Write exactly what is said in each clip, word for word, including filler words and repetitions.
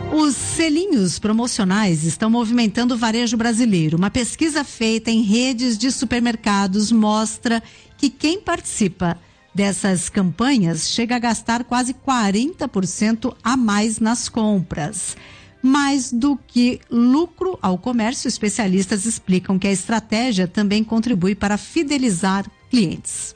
Os selinhos promocionais estão movimentando o varejo brasileiro. Uma pesquisa feita em redes de supermercados mostra que quem participa dessas campanhas chega a gastar quase quarenta por cento a mais nas compras. Mais do que lucro ao comércio, especialistas explicam que a estratégia também contribui para fidelizar clientes.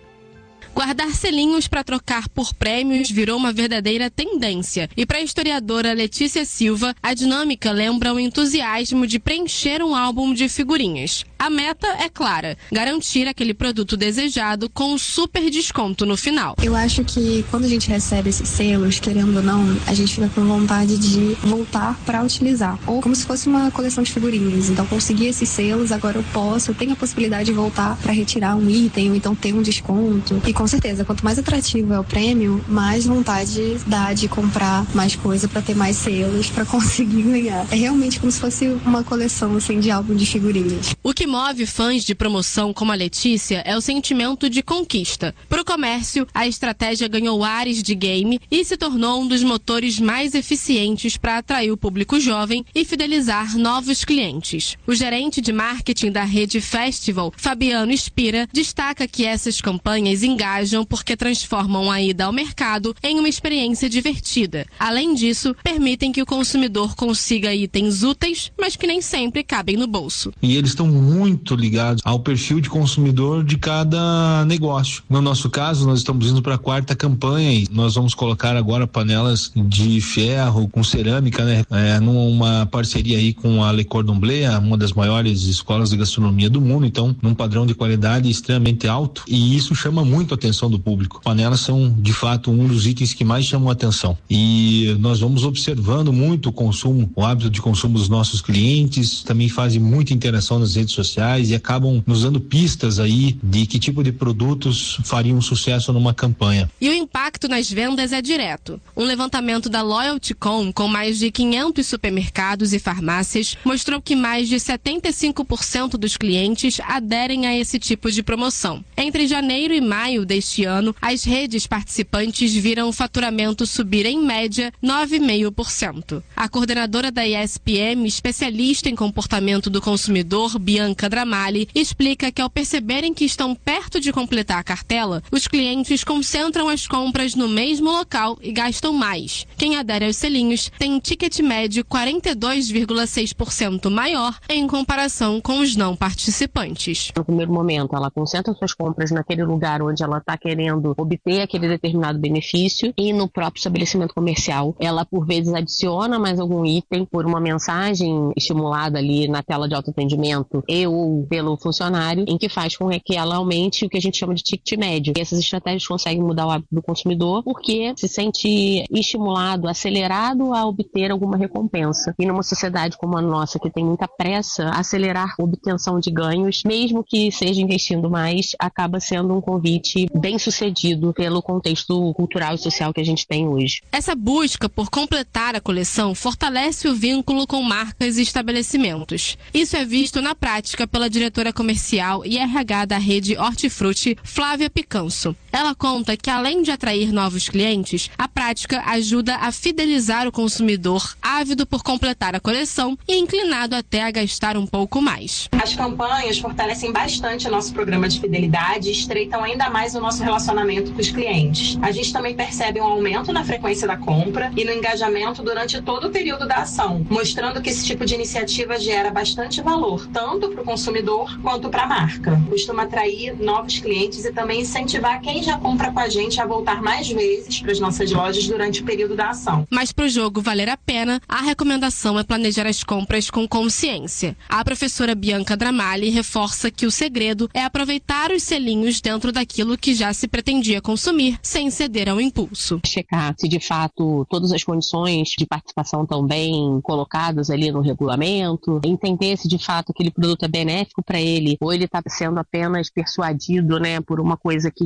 Guardar selinhos para trocar por prêmios virou uma verdadeira tendência. E para a historiadora Letícia Silva, a dinâmica lembra o entusiasmo de preencher um álbum de figurinhas. A meta é clara, garantir aquele produto desejado com um super desconto no final. Eu acho que quando a gente recebe esses selos, querendo ou não, a gente fica com vontade de voltar para utilizar. Ou como se fosse uma coleção de figurinhas. Então, consegui esses selos, agora eu posso, eu tenho a possibilidade de voltar para retirar um item ou então ter um desconto. E com certeza, quanto mais atrativo é o prêmio, mais vontade dá de comprar mais coisa para ter mais selos, para conseguir ganhar. É realmente como se fosse uma coleção assim, de álbum de figurinhas. O que move fãs de promoção como a Letícia é o sentimento de conquista. Para o comércio, a estratégia ganhou ares de game e se tornou um dos motores mais eficientes para atrair o público jovem e fidelizar novos clientes. O gerente de marketing da rede Festival, Fabiano Spira, destaca que essas campanhas engajam porque transformam a ida ao mercado em uma experiência divertida. Além disso, permitem que o consumidor consiga itens úteis, mas que nem sempre cabem no bolso. E eles estão muito ligados ao perfil de consumidor de cada negócio. No nosso caso, nós estamos indo para a quarta campanha e nós vamos colocar agora panelas de ferro com cerâmica, né? É, numa parceria aí com a Le Cordon Bleu, uma das maiores escolas de gastronomia do mundo, então num padrão de qualidade extremamente alto, e isso chama muito a atenção do público. Panelas são, de fato, um dos itens que mais chamam a atenção. E nós vamos observando muito o consumo, o hábito de consumo dos nossos clientes, também fazem muita interação nas redes sociais e acabam nos dando pistas aí de que tipo de produtos fariam sucesso numa campanha. E o impacto nas vendas é direto. Um levantamento da LoyaltyCom, com mais de quinhentos supermercados e farmácias, mostrou que mais de setenta e cinco por cento dos clientes aderem a esse tipo de promoção. Entre janeiro e maio deste ano, as redes participantes viram o faturamento subir em média nove vírgula cinco por cento. A coordenadora da I S P M, especialista em comportamento do consumidor, Bianca Dramali, explica que ao perceberem que estão perto de completar a cartela, os clientes concentram as compras no mesmo local e gastam mais. Quem adere aos selinhos tem um ticket médio quarenta e dois vírgula seis por cento maior em comparação com os não participantes. No primeiro momento, ela concentra suas compras naquele lugar onde ela está querendo obter aquele determinado benefício, e no próprio estabelecimento comercial ela por vezes adiciona mais algum item por uma mensagem estimulada ali na tela de autoatendimento e ou pelo funcionário, em que faz com que ela aumente o que a gente chama de ticket médio. E essas estratégias conseguem mudar o hábito do consumidor porque se sente estimulado, acelerado a obter alguma recompensa. E numa sociedade como a nossa, que tem muita pressa, acelerar a obtenção de ganhos, mesmo que seja investindo mais, acaba sendo um convite bem sucedido pelo contexto cultural e social que a gente tem hoje. Essa busca por completar a coleção fortalece o vínculo com marcas e estabelecimentos. Isso é visto na prática pela diretora comercial e R H da rede Hortifruti, Flávia Picanso. Ela conta que, além de atrair novos clientes, a prática ajuda a fidelizar o consumidor ávido por completar a coleção e inclinado até a gastar um pouco mais. As campanhas fortalecem bastante o nosso programa de fidelidade e estreitam ainda mais o nosso relacionamento com os clientes. A gente também percebe um aumento na frequência da compra e no engajamento durante todo o período da ação, mostrando que esse tipo de iniciativa gera bastante valor, tanto para o consumidor quanto para a marca. Costuma atrair novos clientes e também incentivar quem já compra com a gente a voltar mais vezes para as nossas lojas durante o período da ação. Mas para o jogo valer a pena, a recomendação é planejar as compras com consciência. A professora Bianca Dramali reforça que o segredo é aproveitar os selinhos dentro daquilo que já se pretendia consumir, sem ceder ao impulso. Checar se de fato todas as condições de participação estão bem colocadas ali no regulamento, entender se de fato aquele produto é benéfico para ele ou ele está sendo apenas persuadido, né, por uma coisa que de fato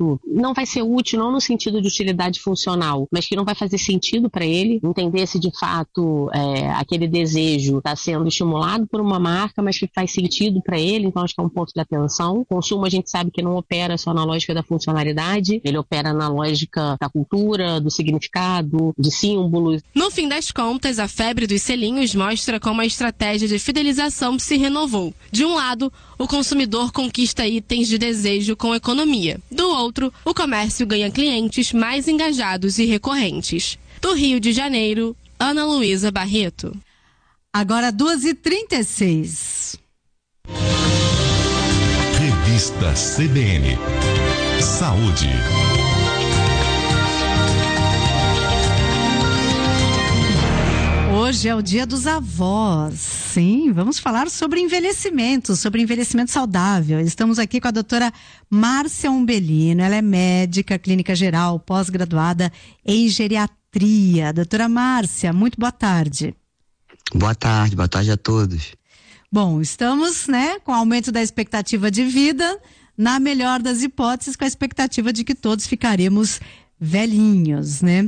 fato não vai ser útil, não no sentido de utilidade funcional, mas que não vai fazer sentido para ele, entender se de fato é, aquele desejo está sendo estimulado por uma marca, mas que faz sentido para ele. Então acho que é um ponto de atenção. O consumo a gente sabe que não opera só na lógica da funcionalidade, ele opera na lógica da cultura, do significado, de símbolos. No fim das contas, a febre dos selinhos mostra como a estratégia de fidelização se renovou. De um lado, o consumidor conquista itens de desejo com economia. Do outro, o comércio ganha clientes mais engajados e recorrentes. Do Rio de Janeiro, Ana Luísa Barreto. Agora duas e trinta e seis. Revista C B N. Saúde. Hoje é o dia dos avós. Sim, vamos falar sobre envelhecimento, sobre envelhecimento saudável. Estamos aqui com a doutora Márcia Umbelino. Ela é médica, clínica geral, pós-graduada em geriatria. Doutora Márcia, muito boa tarde. Boa tarde, boa tarde a todos. Bom, estamos, né, com o aumento da expectativa de vida, na melhor das hipóteses, com a expectativa de que todos ficaremos velhinhos, né?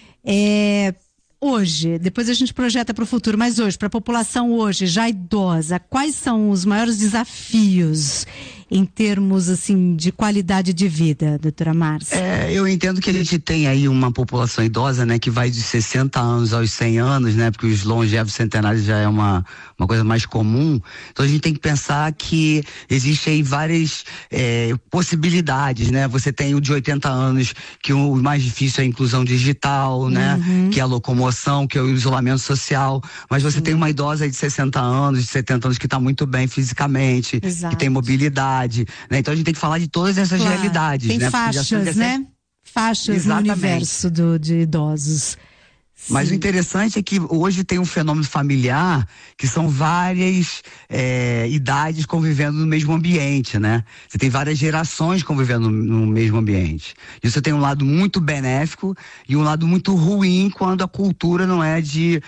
É... Hoje, depois a gente projeta para o futuro, mas hoje, para a população hoje, já idosa, quais são os maiores desafios em termos, assim, de qualidade de vida, doutora Márcia? É, eu entendo que a gente tem aí uma população idosa, né, que vai de sessenta anos aos cem anos, né, porque os longevos centenários já é uma, uma coisa mais comum. Então a gente tem que pensar que existem aí várias é, possibilidades, né? Você tem o de oitenta anos, que o mais difícil é a inclusão digital, né, uhum. que é a locomoção, que é o isolamento social, mas você uhum. tem uma idosa de sessenta anos, de setenta anos que está muito bem fisicamente, Exato. Que tem mobilidade. Né? Então a gente tem que falar de todas essas claro. realidades. Tem né? faixas, né? Faixas Exatamente. No universo do, de idosos. Sim. Mas o interessante é que hoje tem um fenômeno familiar que são várias é, idades convivendo no mesmo ambiente, né? Você tem várias gerações convivendo no, no mesmo ambiente. Isso tem um lado muito benéfico e um lado muito ruim quando a cultura não é de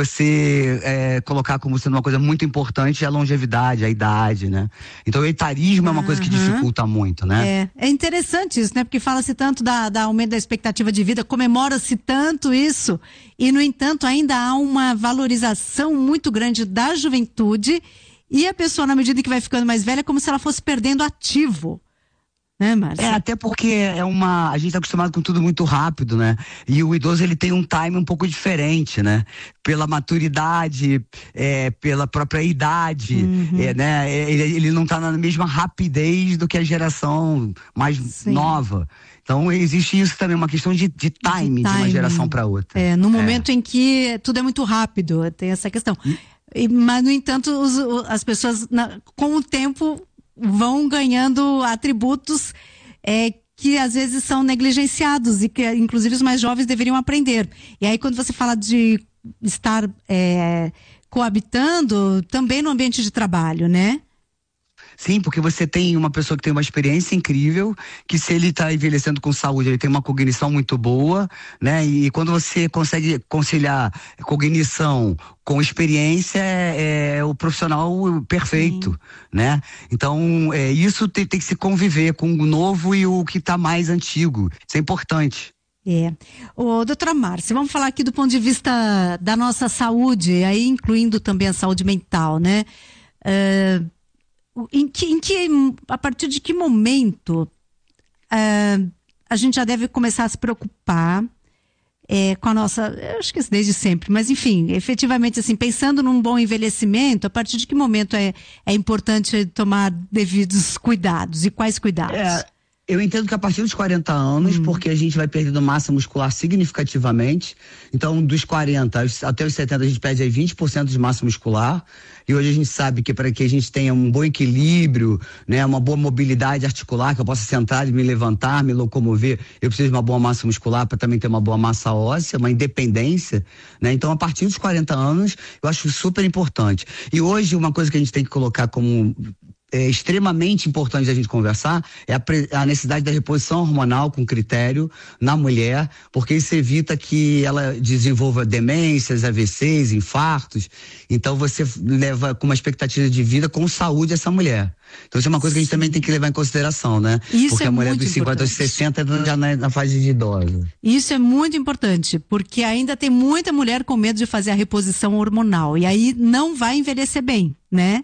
você é, colocar como sendo uma coisa muito importante a longevidade, a idade, né? Então o etarismo uhum. é uma coisa que dificulta muito, né? É, é interessante isso, né? Porque fala-se tanto da, da aumento da expectativa de vida, comemora-se tanto isso. E, no entanto, ainda há uma valorização muito grande da juventude e a pessoa, na medida que vai ficando mais velha, é como se ela fosse perdendo ativo. Né, Márcia? É, até porque é uma, a gente está acostumado com tudo muito rápido, né? E o idoso, ele tem um time um pouco diferente, né? Pela maturidade, é, pela própria idade, uhum. é, né? Ele, ele não está na mesma rapidez do que a geração mais Sim. nova. Então existe isso também, uma questão de, de, time, de, time de uma geração para outra. É, no momento é. em que tudo é muito rápido, tem essa questão. E, mas, no entanto, os, as pessoas, na, com o tempo, vão ganhando atributos é, que às vezes são negligenciados e que, inclusive, os mais jovens deveriam aprender. E aí, quando você fala de estar é, coabitando, também no ambiente de trabalho, né? Sim, porque você tem uma pessoa que tem uma experiência incrível, que se ele está envelhecendo com saúde, ele tem uma cognição muito boa, né? E quando você consegue conciliar cognição com experiência, é, é o profissional perfeito, Sim. né? Então, é, isso tem, tem que se conviver com o novo e o que está mais antigo. Isso é importante. É. Ô, doutora Márcia, vamos falar aqui do ponto de vista da nossa saúde, aí incluindo também a saúde mental, né? Uh, Em que, em que, a partir de que momento uh, a gente já deve começar a se preocupar é, com a nossa, eu acho que desde sempre, mas enfim, efetivamente assim, pensando num bom envelhecimento, a partir de que momento é, é importante tomar devidos cuidados e quais cuidados? É. Eu entendo que a partir dos quarenta anos, hum. porque a gente vai perdendo massa muscular significativamente. Então, dos quarenta até os setenta, a gente perde aí vinte por cento de massa muscular. E hoje a gente sabe que para que a gente tenha um bom equilíbrio, né, uma boa mobilidade articular, que eu possa sentar, me levantar, me locomover, eu preciso de uma boa massa muscular para também ter uma boa massa óssea, uma independência, né? Então, a partir dos quarenta anos, eu acho super importante. E hoje, uma coisa que a gente tem que colocar como é extremamente importante a gente conversar é a, pre, a necessidade da reposição hormonal com critério na mulher, porque isso evita que ela desenvolva demências, A V Cs, infartos. Então você leva com uma expectativa de vida com saúde essa mulher. Então isso é uma coisa que a gente também tem que levar em consideração, né? Isso porque é a mulher muito dos cinquenta aos sessenta já na, na fase de idosa. Isso é muito importante, porque ainda tem muita mulher com medo de fazer a reposição hormonal e aí não vai envelhecer bem, né?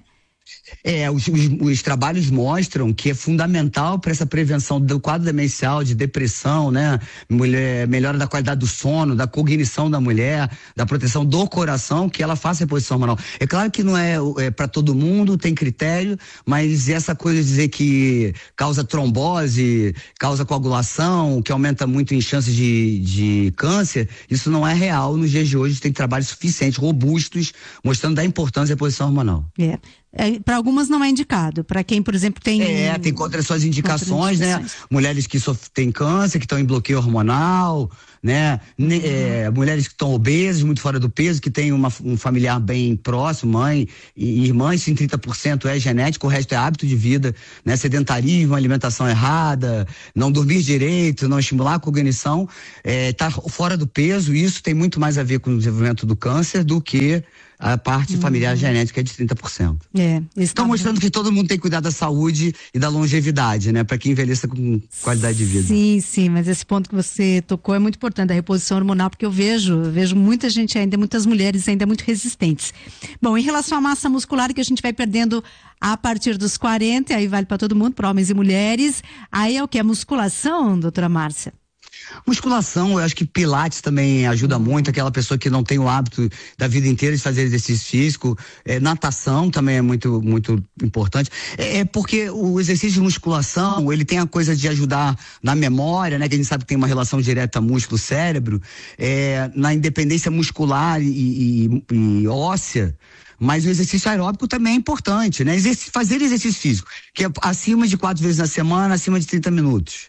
É, os, os, os trabalhos mostram que é fundamental para essa prevenção do quadro demencial, de depressão, né? Mulher, melhora da qualidade do sono, da cognição da mulher, da proteção do coração, que ela faça reposição hormonal. É claro que não é, é para todo mundo, tem critério, mas essa coisa de dizer que causa trombose, causa coagulação, que aumenta muito em chances de, de câncer, isso não é real nos dias de hoje. Tem trabalhos suficientes, robustos, mostrando da importância da reposição hormonal. É. É, para algumas não é indicado. Para quem, por exemplo, tem. É, tem contra suas indicações, né? Mulheres que têm câncer, que estão em bloqueio hormonal, né? Uhum. É, mulheres que estão obesas, muito fora do peso, que tem uma, um familiar bem próximo, mãe e irmã, isso em trinta por cento é genético, o resto é hábito de vida, né? Sedentarismo, alimentação errada, não dormir direito, não estimular a cognição, é, tá fora do peso, isso tem muito mais a ver com o desenvolvimento do câncer do que a parte uhum. familiar genética é de trinta por cento. É, estão mostrando que todo mundo tem que cuidar da saúde e da longevidade, né? Para que envelheça com qualidade de vida. Sim, sim, mas esse ponto que você tocou é muito importante, a reposição hormonal, porque eu vejo, eu vejo muita gente ainda, muitas mulheres ainda muito resistentes. Bom, em relação à massa muscular, que a gente vai perdendo a partir dos quarenta, aí vale para todo mundo, para homens e mulheres, aí é o que? A musculação, doutora Márcia? Musculação, eu acho que pilates também ajuda muito, aquela pessoa que não tem o hábito da vida inteira de fazer exercício físico, é, natação também é muito, muito importante, é, é porque o exercício de musculação, ele tem a coisa de ajudar na memória, né, que a gente sabe que tem uma relação direta músculo-cérebro, é, na independência muscular e, e, e óssea. Mas o exercício aeróbico também é importante, né? Exerc- fazer exercício físico, que é acima de quatro vezes na semana, acima de trinta minutos.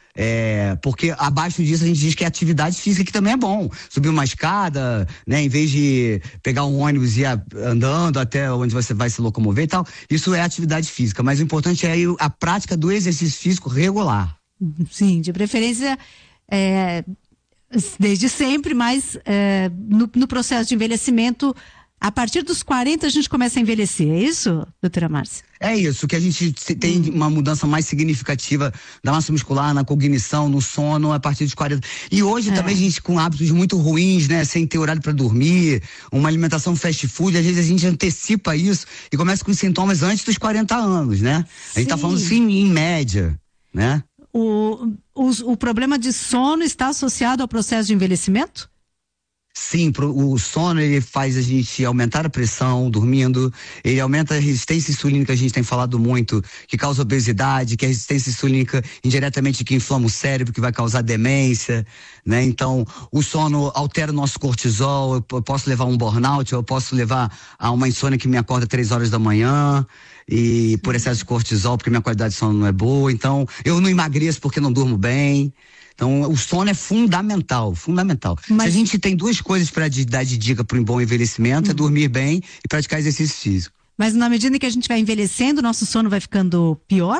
É, porque abaixo disso a gente diz que é atividade física, que também é bom. Subir uma escada, né? Em vez de pegar um ônibus e ir andando até onde você vai se locomover e tal, isso é atividade física. Mas o importante é a prática do exercício físico regular. Sim, de preferência é, desde sempre, mas é, no, no processo de envelhecimento, a partir dos quarenta a gente começa a envelhecer, é isso, doutora Márcia? É isso, que a gente tem uma mudança mais significativa da massa muscular, na cognição, no sono, a partir dos quarenta. E hoje é. também a gente com hábitos muito ruins, né? Sem ter horário para dormir, uma alimentação fast food, às vezes a gente antecipa isso e começa com sintomas antes dos quarenta anos, né? A gente tá falando assim em média, né? O, o, o problema de sono está associado ao processo de envelhecimento? Sim, o sono ele faz a gente aumentar a pressão dormindo, ele aumenta a resistência insulínica, a gente tem falado muito, que causa obesidade, que é a resistência insulínica indiretamente que inflama o cérebro, que vai causar demência, né? Então, o sono altera o nosso cortisol, eu posso levar a um burnout, eu posso levar a uma insônia que me acorda três horas da manhã, e por excesso de cortisol, porque minha qualidade de sono não é boa, então eu não emagreço porque não durmo bem. Então, o sono é fundamental, fundamental. Mas... Se a gente tem duas coisas para dar de dica para um bom envelhecimento, hum. é dormir bem e praticar exercício físico. Mas na medida em que a gente vai envelhecendo, nosso sono vai ficando pior?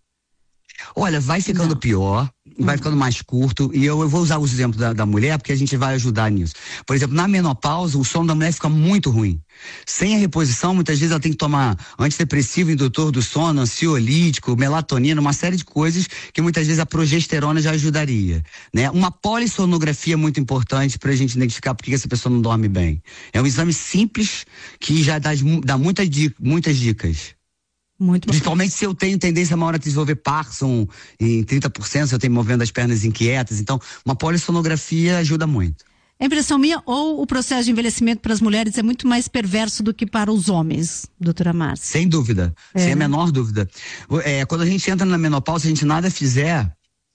Olha, vai ficando Não. pior, vai hum. ficando mais curto, e eu, eu vou usar o exemplo da, da mulher, porque a gente vai ajudar nisso. Por exemplo, na menopausa, o sono da mulher fica muito ruim. Sem a reposição, muitas vezes ela tem que tomar antidepressivo, indutor do sono, ansiolítico, melatonina, uma série de coisas que muitas vezes a progesterona já ajudaria, né? Uma polissonografia é muito importante pra gente identificar por que essa pessoa não dorme bem. É um exame simples que já dá, dá muita, muitas dicas. Muito Principalmente se eu tenho tendência maior a desenvolver Parkinson em trinta por cento, se eu tenho movendo as pernas inquietas. Então, uma polissonografia ajuda muito. É impressão minha, ou o processo de envelhecimento para as mulheres é muito mais perverso do que para os homens, doutora Márcia? Sem dúvida, é. sem a menor dúvida. É, quando a gente entra na menopausa, se a gente nada fizer,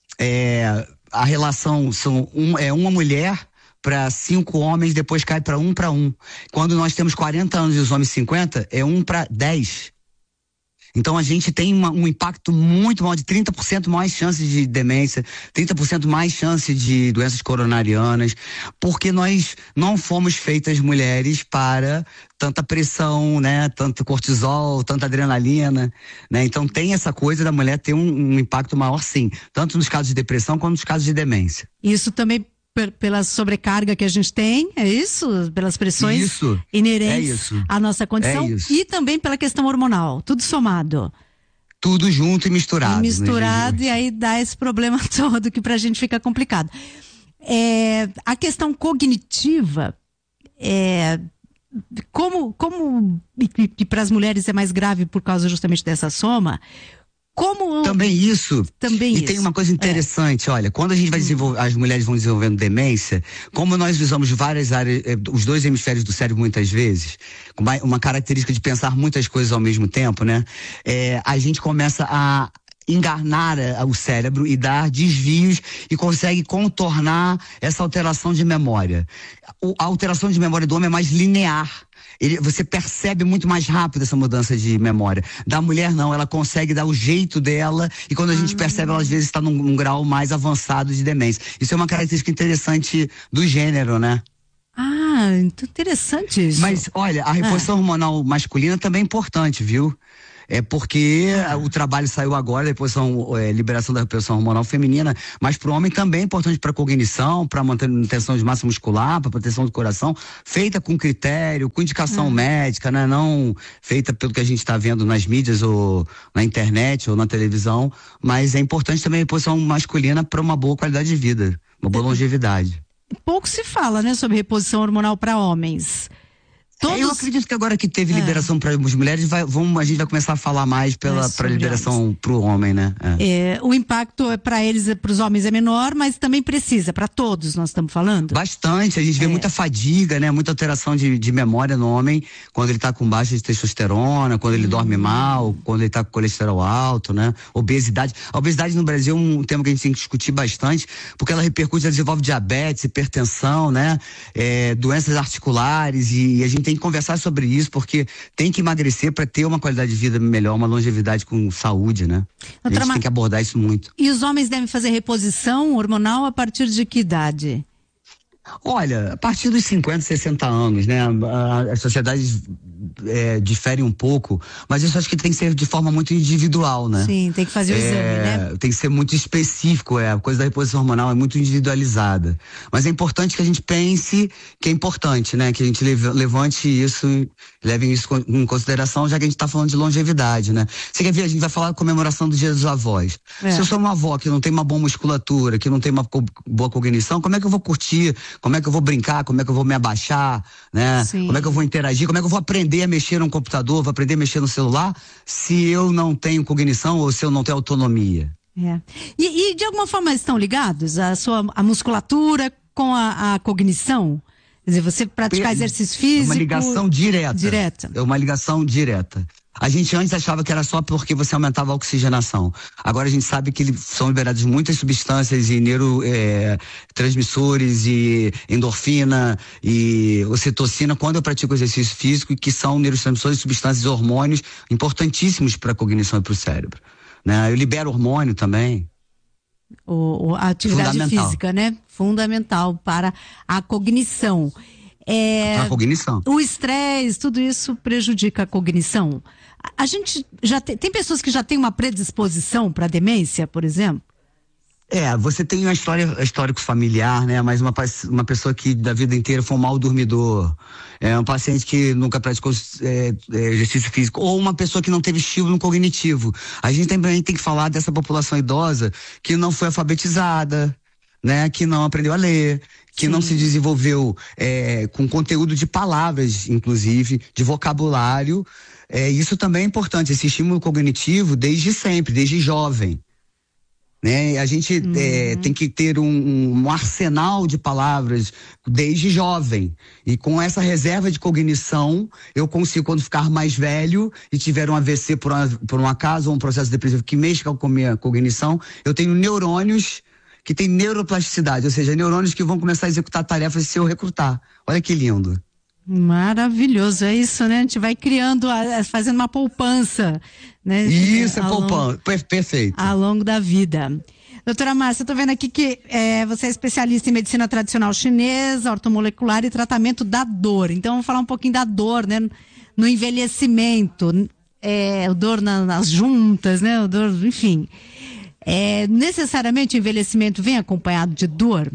é, a relação são um, é uma mulher para cinco homens, depois cai para um para um. Quando nós temos quarenta anos e os homens cinquenta, é um para dez. Então a gente tem uma, um impacto muito maior, de trinta por cento mais chance de demência, trinta por cento mais chance de doenças coronarianas, porque nós não fomos feitas mulheres para tanta pressão, né? Tanto cortisol, tanta adrenalina, né? Então tem essa coisa da mulher ter um, um impacto maior, sim, tanto nos casos de depressão quanto nos casos de demência. Isso também pela sobrecarga que a gente tem, é isso? Pelas pressões isso, inerentes é isso, à nossa condição, é e também pela questão hormonal, tudo somado. Tudo junto e misturado. E misturado, e aí dá esse problema todo que pra gente fica complicado. É, a questão cognitiva, é, como, como e, e para as mulheres é mais grave por causa justamente dessa soma, como... Também isso. Também e isso. tem uma coisa interessante, é. olha, quando a gente vai desenvolver, as mulheres vão desenvolvendo demência, como nós usamos várias áreas, eh, os dois hemisférios do cérebro muitas vezes, com uma, uma característica de pensar muitas coisas ao mesmo tempo, né? É, a gente começa a enganar o cérebro e dar desvios e consegue contornar essa alteração de memória. O, a alteração de memória do homem é mais linear. Ele, você percebe muito mais rápido essa mudança de memória. Da mulher não, ela consegue dar o jeito dela, e quando a gente ah, percebe, ela às vezes está num, num grau mais avançado de demência. Isso é uma característica interessante do gênero, né? Ah, interessante isso. Mas olha, a reposição ah. hormonal masculina também é importante, viu? É porque ah. o trabalho saiu agora, depois são é, liberação da reposição hormonal feminina, mas para o homem também é importante para cognição, para manutenção de massa muscular, para proteção do coração, feita com critério, com indicação ah. médica, né? Não feita pelo que a gente está vendo nas mídias ou na internet ou na televisão, mas é importante também a reposição masculina para uma boa qualidade de vida, uma boa longevidade. Pouco se fala, né, sobre reposição hormonal para homens. Todos... Eu acredito que agora que teve é. liberação para as mulheres, vai, vamos, a gente vai começar a falar mais pela é liberação para o homem, né? É. É, o impacto para eles, para os homens é menor, mas também precisa, para todos nós estamos falando? Bastante, a gente vê é. muita fadiga, né? Muita alteração de, de memória no homem, quando ele está com baixa de testosterona, quando ele hum. dorme mal, quando ele está com colesterol alto, né? Obesidade. A obesidade no Brasil é um tema que a gente tem que discutir bastante, porque ela repercute, ela desenvolve diabetes, hipertensão, né? É, doenças articulares, e, e a gente tem que conversar sobre isso, porque tem que emagrecer para ter uma qualidade de vida melhor, uma longevidade com saúde, né? A gente tem que abordar isso muito. E os homens devem fazer reposição hormonal a partir de que idade? Olha, a partir dos cinquenta, sessenta anos, né? As sociedades é, diferem um pouco, mas isso acho que tem que ser de forma muito individual, né? Sim, tem que fazer o é, exame, né? Tem que ser muito específico, é. A coisa da reposição hormonal é muito individualizada. Mas é importante que a gente pense que é importante, né? Que a gente levante isso, leve isso em consideração, já que a gente está falando de longevidade, né? Você quer ver, a gente vai falar da comemoração do Dia dos Avós. É. Se eu sou uma avó que não tem uma boa musculatura, que não tem uma co- boa cognição, como é que eu vou curtir? Como é que eu vou brincar? Como é que eu vou me abaixar? Né? Sim. Como é que eu vou interagir? Como é que eu vou aprender a mexer no computador? Vou aprender a mexer no celular? Se eu não tenho cognição ou se eu não tenho autonomia? É. E, e de alguma forma estão ligados a sua a musculatura com a, a cognição? Quer dizer, você praticar é, exercício físico? É uma ligação direta. Direta. É uma ligação direta. A gente antes achava que era só porque você aumentava a oxigenação. Agora a gente sabe que são liberadas muitas substâncias e neurotransmissores é, e endorfina e ocitocina quando eu pratico exercício físico, que são neurotransmissores, substâncias, hormônios importantíssimos para a cognição e para o cérebro. Né? Eu libero hormônio também. O, o, a atividade física, né? Fundamental para a cognição. É, a cognição. O estresse, tudo isso prejudica a cognição. A, a gente já tem, tem pessoas que já têm uma predisposição para demência, por exemplo? É, você tem uma história, histórico familiar, né? Mas uma, uma pessoa que da vida inteira foi um mal dormidor, é um paciente que nunca praticou é, exercício físico, ou uma pessoa que não teve estímulo cognitivo. A gente também tem que falar dessa população idosa que não foi alfabetizada, né? Que não aprendeu a ler, que Sim. não se desenvolveu é, com conteúdo de palavras, inclusive, de vocabulário. É, isso também é importante, esse estímulo cognitivo desde sempre, desde jovem. Né? A gente uhum. é, tem que ter um, um arsenal de palavras desde jovem. E com essa reserva de cognição, eu consigo, quando ficar mais velho e tiver um A V C por, uma, por um acaso ou um processo depressivo que mexa com a minha cognição, eu tenho neurônios que têm neuroplasticidade, ou seja, neurônios que vão começar a executar tarefas se eu recrutar. Olha que lindo. Maravilhoso, é isso, né? A gente vai criando, fazendo uma poupança, né? Isso, é ao poupança, longo, perfeito. Ao longo da vida. Doutora Márcia, eu tô vendo aqui que é, você é especialista em medicina tradicional chinesa, ortomolecular e tratamento da dor. Então, vamos falar um pouquinho da dor, né? No envelhecimento, é, o dor na, nas juntas, né? O dor, enfim. É, necessariamente o envelhecimento vem acompanhado de dor?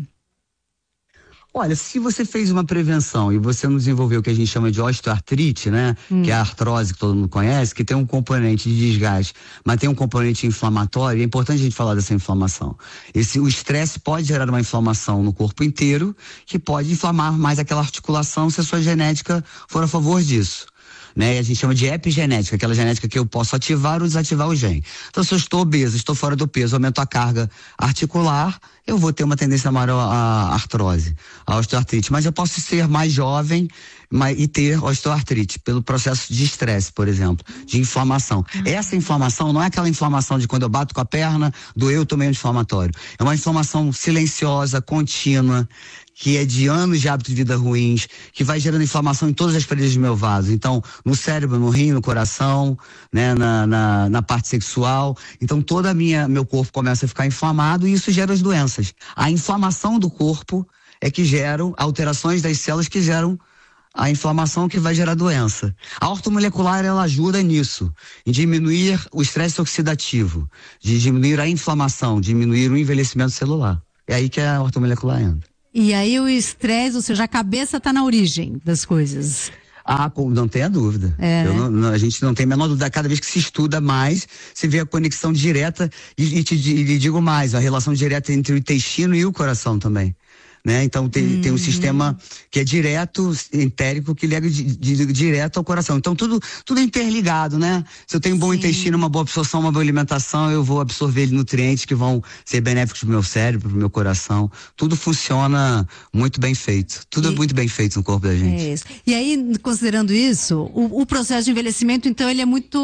Olha, se você fez uma prevenção e você não desenvolveu o que a gente chama de osteoartrite, né? Hum. Que é a artrose que todo mundo conhece, que tem um componente de desgaste, mas tem um componente inflamatório, é importante a gente falar dessa inflamação. Esse, o estresse pode gerar uma inflamação no corpo inteiro, que pode inflamar mais aquela articulação se a sua genética for a favor disso. Né? A gente chama de epigenética, aquela genética que eu posso ativar ou desativar o gene. Então, se eu estou obeso, estou fora do peso, aumento a carga articular, eu vou ter uma tendência maior à artrose, à osteoartrite. Mas eu posso ser mais jovem mas, e ter osteoartrite, pelo processo de estresse, por exemplo, de inflamação. Essa inflamação não é aquela inflamação de quando eu bato com a perna, doeu, tomei um inflamatório. É uma inflamação silenciosa, contínua, que é de anos de hábitos de vida ruins, que vai gerando inflamação em todas as paredes do meu vaso. Então, no cérebro, no rim, no coração, né, na, na, na parte sexual. Então, todo a minha, meu corpo começa a ficar inflamado e isso gera as doenças. A inflamação do corpo é que geram alterações das células que geram a inflamação que vai gerar doença. A ortomolecular, ela ajuda nisso, em diminuir o estresse oxidativo, de diminuir a inflamação, diminuir o envelhecimento celular. É aí que a ortomolecular entra. E aí o estresse, ou seja, a cabeça está na origem das coisas. Ah, não tenha dúvida. É, Eu não, não, a gente não tem a menor dúvida. Cada vez que se estuda mais, se vê a conexão direta e, e te e digo mais, a relação direta entre o intestino e o coração também. Né? Então tem, uhum. tem um sistema que é direto, entérico, que liga de, de, direto ao coração. Então tudo, tudo é interligado, né? Se eu tenho um bom Sim. intestino, uma boa absorção, uma boa alimentação, eu vou absorver nutrientes que vão ser benéficos pro meu cérebro, pro meu coração. Tudo funciona muito bem feito. Tudo e, é muito bem feito no corpo da gente. É isso. E aí, considerando isso, o, o processo de envelhecimento, então, ele é muito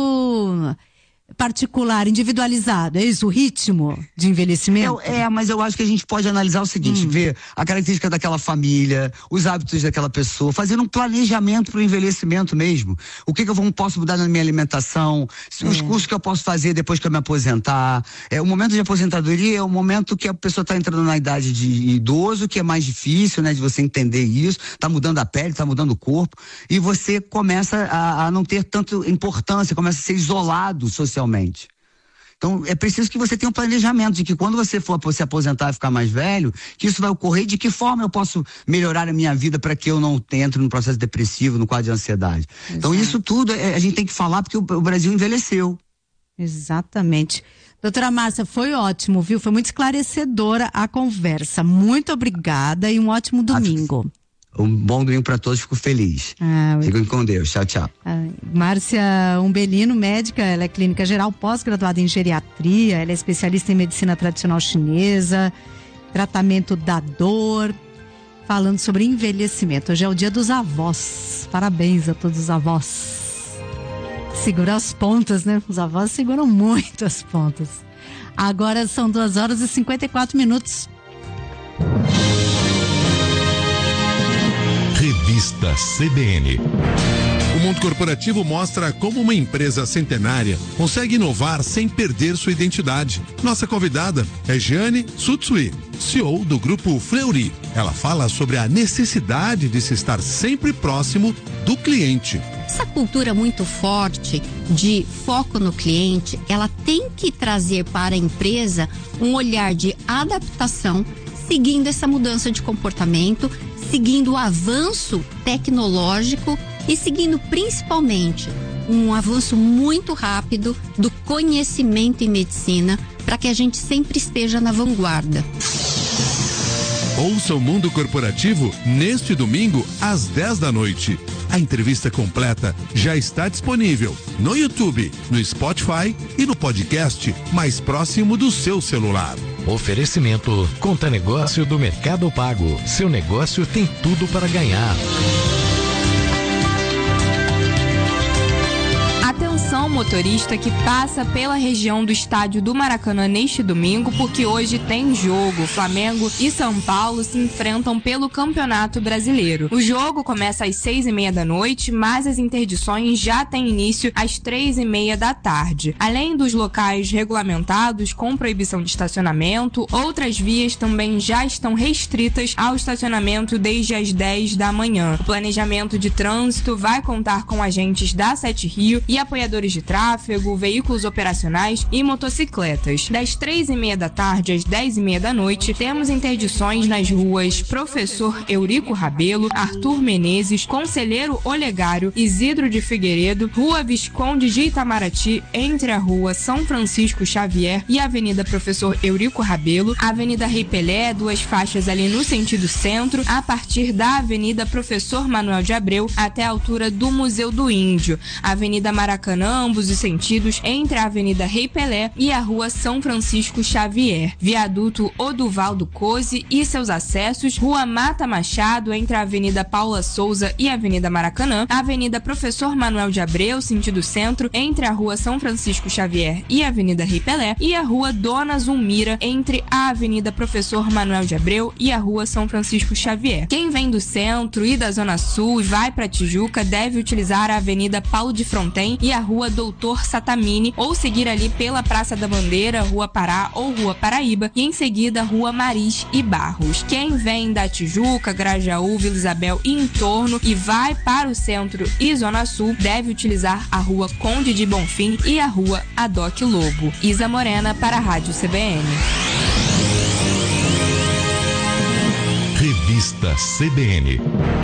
particular, individualizado, é isso? O ritmo de envelhecimento? É, é, mas eu acho que a gente pode analisar o seguinte, hum. ver a característica daquela família, os hábitos daquela pessoa, fazer um planejamento para o envelhecimento mesmo. O que que eu vou, posso mudar na minha alimentação, é. os cursos que eu posso fazer depois que eu me aposentar. É, o momento de aposentadoria é o momento que a pessoa está entrando na idade de idoso, que é mais difícil, né, de você entender isso, tá mudando a pele, tá mudando o corpo, e você começa a, a não ter tanta importância, começa a ser isolado socialmente. Socialmente. Então, é preciso que você tenha um planejamento de que quando você for se aposentar e ficar mais velho, que isso vai ocorrer, de que forma eu posso melhorar a minha vida para que eu não entre num processo depressivo, no quadro de ansiedade. Exato. Então, isso tudo é, a gente tem que falar porque o, o Brasil envelheceu. Exatamente. Doutora Márcia, foi ótimo, viu? Foi muito esclarecedora a conversa. Muito obrigada e um ótimo domingo. Ah, Um bom domingo para todos, fico feliz. Ah, Fiquem com Deus. Tchau, tchau. Ah, Márcia Umbelino, médica, ela é clínica geral, pós-graduada em geriatria, ela é especialista em medicina tradicional chinesa, tratamento da dor, falando sobre envelhecimento. Hoje é o dia dos avós. Parabéns a todos os avós. Segura as pontas, né? Os avós seguram muito as pontas. Agora são duas horas e cinquenta e quatro minutos. Revista C B N. O mundo corporativo mostra como uma empresa centenária consegue inovar sem perder sua identidade. Nossa convidada é Jeane Tsutsui, C E O do grupo Fleury. Ela fala sobre a necessidade de se estar sempre próximo do cliente. Essa cultura muito forte de foco no cliente, ela tem que trazer para a empresa um olhar de adaptação, seguindo essa mudança de comportamento, seguindo o avanço tecnológico e seguindo principalmente um avanço muito rápido do conhecimento em medicina para que a gente sempre esteja na vanguarda. Ouça o Mundo Corporativo neste domingo às dez da noite. A entrevista completa já está disponível no YouTube, no Spotify e no podcast mais próximo do seu celular. Oferecimento Conta Negócio do Mercado Pago. Seu negócio tem tudo para ganhar. A Atenção, motorista que passa pela região do estádio do Maracanã neste domingo, porque hoje tem jogo. Flamengo e São Paulo se enfrentam pelo Campeonato Brasileiro. O jogo começa às seis e meia da noite, mas as interdições já têm início às três e meia da tarde. Além dos locais regulamentados com proibição de estacionamento, outras vias também já estão restritas ao estacionamento desde as dez da manhã. O planejamento de trânsito vai contar com agentes da Sete Rio e apoiadores de tráfego, veículos operacionais e motocicletas. Das três e meia da tarde às dez e meia da noite, temos interdições nas ruas Professor Eurico Rabelo, Arthur Menezes, Conselheiro Olegário, Isidro de Figueiredo, Rua Visconde de Itamaraty, entre a Rua São Francisco Xavier e a Avenida Professor Eurico Rabelo, a Avenida Rei Pelé, duas faixas ali no sentido centro, a partir da Avenida Professor Manuel de Abreu até a altura do Museu do Índio, a Avenida Maracanã, ambos os sentidos, entre a Avenida Rei Pelé e a Rua São Francisco Xavier, Viaduto Oduvaldo Coze e seus acessos, Rua Mata Machado, entre a Avenida Paula Souza e a Avenida Maracanã, a Avenida Professor Manuel de Abreu, sentido centro, entre a Rua São Francisco Xavier e a Avenida Rei Pelé, e a Rua Dona Zulmira, entre a Avenida Professor Manuel de Abreu e a Rua São Francisco Xavier. Quem vem do centro e da Zona Sul e vai para Tijuca deve utilizar a Avenida Paulo de Fronten e a Rua Doutor Satamini, ou seguir ali pela Praça da Bandeira, Rua Pará ou Rua Paraíba, e em seguida Rua Maris e Barros. Quem vem da Tijuca, Grajaú, Vila Isabel e entorno e vai para o centro e Zona Sul deve utilizar a Rua Conde de Bonfim e a Rua Adoc Lobo. Isa Morena para a Rádio C B N. Revista C B N.